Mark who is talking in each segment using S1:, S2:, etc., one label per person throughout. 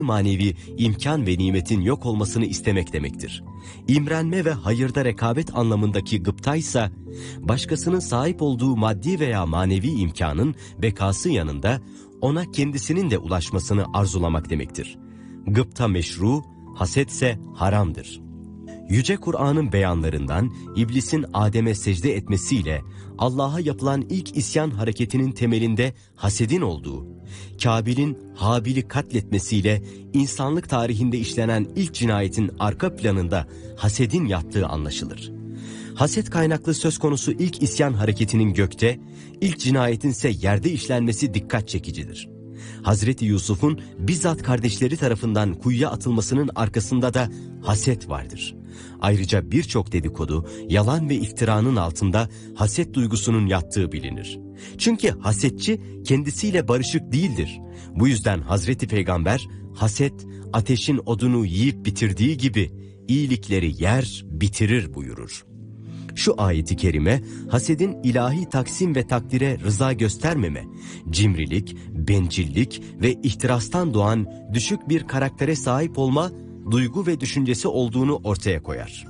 S1: manevi imkan ve nimetin yok olmasını istemek demektir. İmrenme ve hayırda rekabet anlamındaki gıpta ise başkasının sahip olduğu maddi veya manevi imkanın bekası yanında ona kendisinin de ulaşmasını arzulamak demektir. Gıpta meşru, hasetse haramdır. Yüce Kur'an'ın beyanlarından İblisin Adem'e secde etmesiyle Allah'a yapılan ilk isyan hareketinin temelinde hasedin olduğu, Kabil'in Habil'i katletmesiyle insanlık tarihinde işlenen ilk cinayetin arka planında hasedin yattığı anlaşılır. Haset kaynaklı söz konusu ilk isyan hareketinin gökte, ilk cinayetin ise yerde işlenmesi dikkat çekicidir. Hazreti Yusuf'un bizzat kardeşleri tarafından kuyuya atılmasının arkasında da haset vardır. Ayrıca birçok dedikodu, yalan ve iftiranın altında haset duygusunun yattığı bilinir. Çünkü hasetçi kendisiyle barışık değildir. Bu yüzden Hazreti Peygamber, haset ateşin odunu yiyip bitirdiği gibi iyilikleri yer bitirir buyurur. Şu ayeti kerime, hasedin ilahi taksim ve takdire rıza göstermeme, cimrilik, bencillik ve ihtirastan doğan düşük bir karaktere sahip olma duygu ve düşüncesi olduğunu ortaya koyar.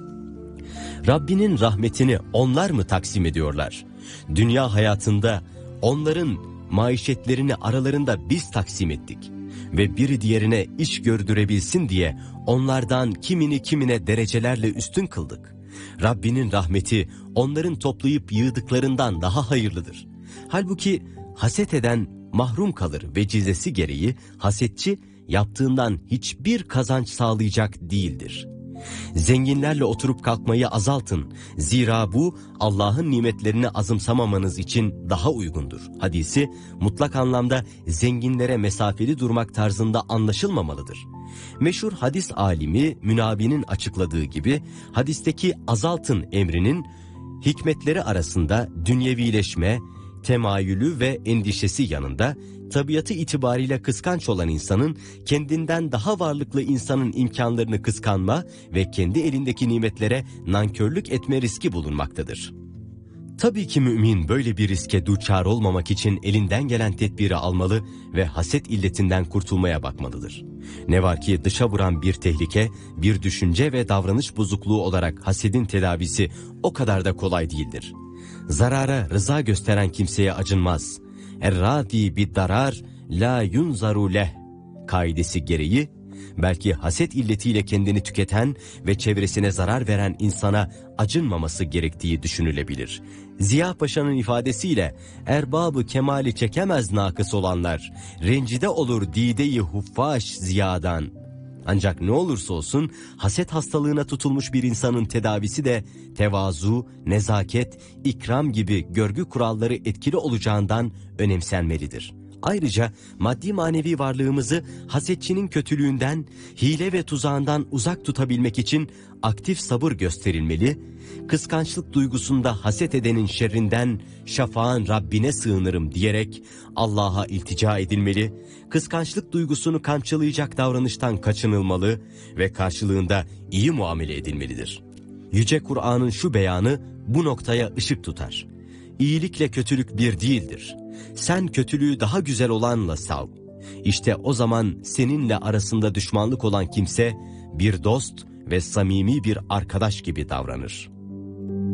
S1: Rabbinin rahmetini onlar mı taksim ediyorlar? Dünya hayatında onların maişetlerini aralarında biz taksim ettik ve biri diğerine iş gördürebilsin diye onlardan kimini kimine derecelerle üstün kıldık. Rabbinin rahmeti onların toplayıp yığdıklarından daha hayırlıdır. Halbuki haset eden mahrum kalır ve cizesi gereği hasetçi yaptığından hiçbir kazanç sağlayacak değildir. Zenginlerle oturup kalkmayı azaltın. Zira bu Allah'ın nimetlerini azımsamamanız için daha uygundur. Hadisi mutlak anlamda zenginlere mesafeli durmak tarzında anlaşılmamalıdır. Meşhur hadis alimi Münabi'nin açıkladığı gibi hadisteki azaltın emrinin hikmetleri arasında dünyevileşme, temayülü ve endişesi yanında tabiatı itibariyle kıskanç olan insanın kendinden daha varlıklı insanın imkanlarını kıskanma ve kendi elindeki nimetlere nankörlük etme riski bulunmaktadır. Tabii ki mümin böyle bir riske duçar olmamak için elinden gelen tedbiri almalı ve haset illetinden kurtulmaya bakmalıdır. Ne var ki dışa vuran bir tehlike, bir düşünce ve davranış bozukluğu olarak hasedin tedavisi o kadar da kolay değildir. Zarara rıza gösteren kimseye acınmaz. Er-râdî bid-darâr lâ yunzarû leh kaidesi gereği, belki haset illetiyle kendini tüketen ve çevresine zarar veren insana acınmaması gerektiği düşünülebilir. Ziya Paşa'nın ifadesiyle, erbabı kemali çekemez nakıs olanlar, rencide olur dide-i huffaş ziyadan. Ancak ne olursa olsun haset hastalığına tutulmuş bir insanın tedavisi de tevazu, nezaket, ikram gibi görgü kuralları etkili olacağından önemsenmelidir. Ayrıca maddi manevi varlığımızı hasetçinin kötülüğünden, hile ve tuzağından uzak tutabilmek için aktif sabır gösterilmeli, kıskançlık duygusunda haset edenin şerrinden şafağın Rabbine sığınırım diyerek Allah'a iltica edilmeli, kıskançlık duygusunu kamçılayacak davranıştan kaçınılmalı ve karşılığında iyi muamele edilmelidir. Yüce Kur'an'ın şu beyanı bu noktaya ışık tutar. İyilikle kötülük bir değildir. Sen kötülüğü daha güzel olanla sav. İşte o zaman seninle arasında düşmanlık olan kimse bir dost ve samimi bir arkadaş gibi davranır.